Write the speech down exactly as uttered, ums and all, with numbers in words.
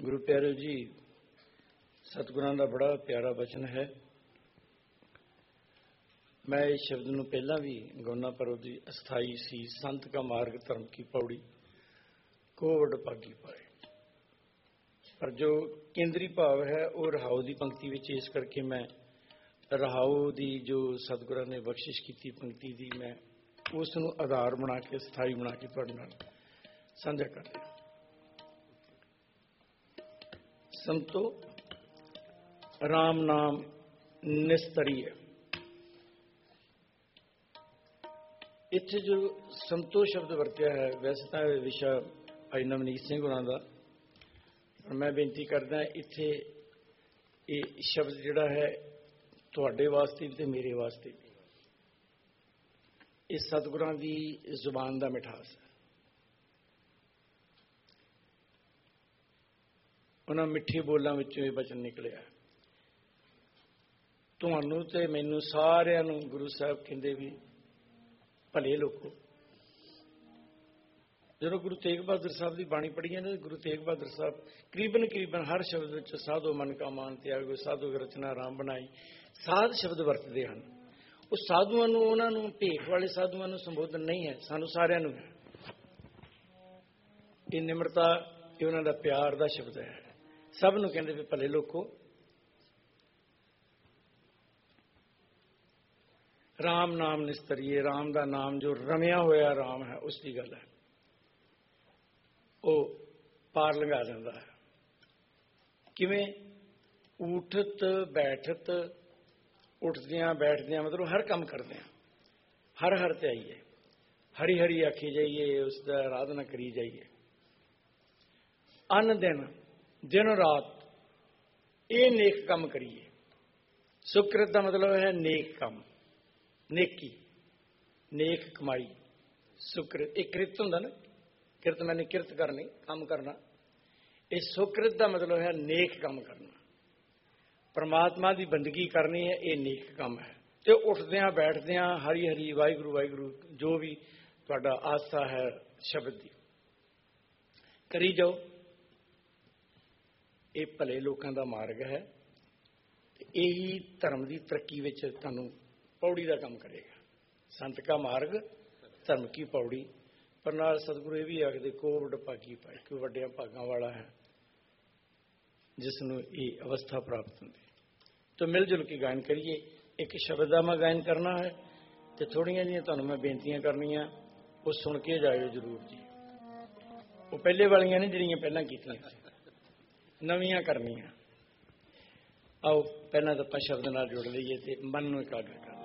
गुरु प्यारे जी, सतगुरां दा बड़ा प्यारा वचन है। मैं इस शब्द नूं पहला भी गौना पर उहदी अस्थाई सी। संत का मार्ग धर्म की पौड़ी को वड भागी पाए। पर जो केंद्री भाव है वो रहाऊ की पंक्ति विच, इस करके मैं रहाऊ की जो सतगुरां ने बख्शिश की पंक्ति दी मैं उस नूं आधार बना के स्थाई बना के तुहाडे नाल साझा कर रहा। संतो राम नाम निस्तरीय। इत्थे जो संतो शब्द वरत्या है, वैसे तो विशा भाई नवनीत सिंह होरां दा, मैं बेनती करदा इत्थे ये शब्द जिहड़ा है तुहाडे वास्ते ते मेरे वास्ते भी, इस सतगुरां दी जुबान दा मिठास है। उन्हां मिठे बोलों विचों ये वचन निकलिया, तुहानूं ते मैनूं सारिआं नूं गुरु साहब कहंदे भी भले लोगो। जो गुरु तेग बहादुर साहब की बाणी पढ़ी है ना, गुरु तेग बहादुर साहब करीबन करीबन हर शब्द विच साधो मन का मान त्यागो, साधो रचना राम बनाई, साध शब्द वरतते हैं। उस साधुआं नूं, उन्हां नूं भेख वाले साधुआं नूं संबोधन नहीं है, सानूं सारिआं नूं है। ये निमरता, ये उन्हां दा प्यार दा शब्द है। सब नूं कहंदे भी भले लोगो। राम नाम निस्तरीए, राम दा नाम जो रमिया होया राम है उसकी गल है, वो पार लंघा जाता है। किवें? उठत बैठत, उठदियां बैठदियां मतलब हर काम करते हैं, हर हर ते आइए, हरी हरी आखी जाइए, उसका आराधना करी जाइए। अन दिन दिन रात ये नेक काम करिए। सुकृत का मतलब है नेक काम, नेकी, नेक कमाई। सुकृत एक कृत हुंदा ना, कृत मैंने किरत करनी, काम करना। इस सुकृत का मतलब है नेक काम करना, परमात्मा की बंदगी करनी है, ये नेक काम है। तो उठदियां बैठदियां हरी हरी वाहिगुरू वाहिगुरू जो भी तुहाडा आस्था है शब्द की करी जाओ। ये भले लोगों का मार्ग है। यही धर्म की तरक्की विच तुहानूं पौड़ी का काम करेगा। संत का मार्ग धर्म की पौड़ी। पर नाल सतगुरु ये भी आखदे को वड भागी पाए, कोई वड्डियां भागां वाला है जिसनूं ये अवस्था प्राप्त होंदी। तो मिलजुल के गायन करिए। एक शब्द का मैं गायन करना है, तो थोड़ियां जिहियां तुहानूं मैं बेनतियां करनियां, वो सुन के जाइओ जरूर जी। वो पहले वालियां नहीं जिहड़ियां पहलां कीतियां सी, नवीआं करनियां। आओ पहलां तां आपां शब्द नाल जुड़ लईए ते मन नूं इकाग्र कर